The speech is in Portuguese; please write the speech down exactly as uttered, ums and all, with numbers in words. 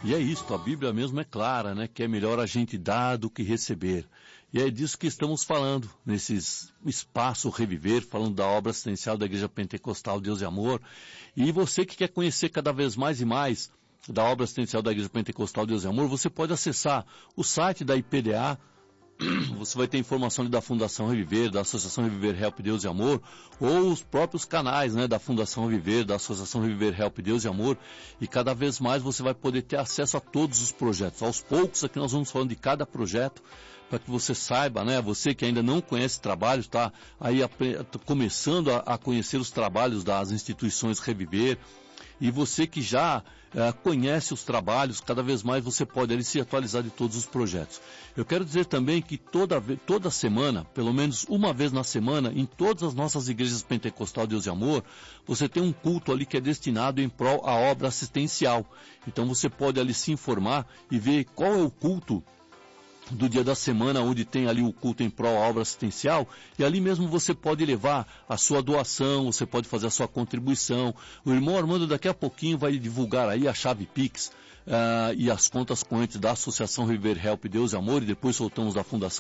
E é isso, a Bíblia mesmo é clara, né, que é melhor a gente dar do que receber. E é disso que estamos falando, nesses espaço Reviver, falando da obra assistencial da Igreja Pentecostal Deus e Amor. E você que quer conhecer cada vez mais e mais da obra assistencial da Igreja Pentecostal Deus e Amor, você pode acessar o site da I P D A. Você vai ter informação da Fundação Reviver, da Associação Reviver Help Deus e Amor, ou os próprios canais, né, da Fundação Reviver, da Associação Reviver Help Deus e Amor, e cada vez mais você vai poder ter acesso a todos os projetos. Aos poucos aqui nós vamos falando de cada projeto, para que você saiba, né, você que ainda não conhece trabalhos, está aí começando a, a conhecer os trabalhos das instituições Reviver. E você que já uh, conhece os trabalhos, cada vez mais você pode ali se atualizar de todos os projetos. Eu quero dizer também que toda, toda semana, pelo menos uma vez na semana, em todas as nossas igrejas Pentecostal Deus e Amor, você tem um culto ali que é destinado em prol à obra assistencial. Então você pode ali se informar e ver qual é o culto do dia da semana, onde tem ali o culto em prol à obra assistencial, e ali mesmo você pode levar a sua doação, você pode fazer a sua contribuição. O irmão Armando daqui a pouquinho vai divulgar aí a chave Pix uh, e as contas correntes da Associação Reviver Help Deus e Amor, e depois soltamos da Fundação